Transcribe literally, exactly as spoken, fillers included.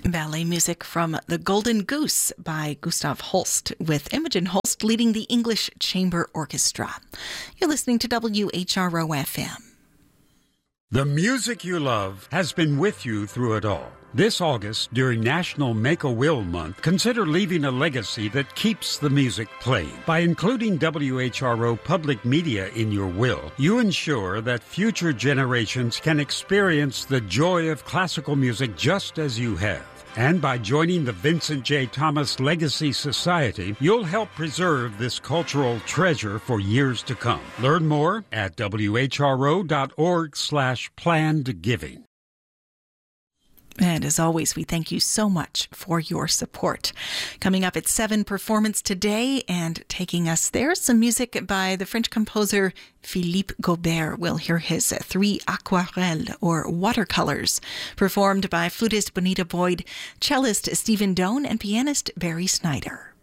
Ballet music from The Golden Goose by Gustav Holst, with Imogen Holst leading the English Chamber Orchestra. You're listening to W H R O F M. The music you love has been with you through it all. This August, during National Make-A-Will Month, consider leaving a legacy that keeps the music playing. By including W H R O public media in your will, you ensure that future generations can experience the joy of classical music just as you have. And by joining the Vincent J. Thomas Legacy Society, you'll help preserve this cultural treasure for years to come. Learn more at W H R O dot org slash planned giving. And as always, we thank you so much for your support. Coming up at seven, Performance Today, and taking us there, some music by the French composer Philippe Gaubert. We'll hear his three aquarelles, or watercolors, performed by flutist Bonita Boyd, cellist Stephen Doan, and pianist Barry Snyder.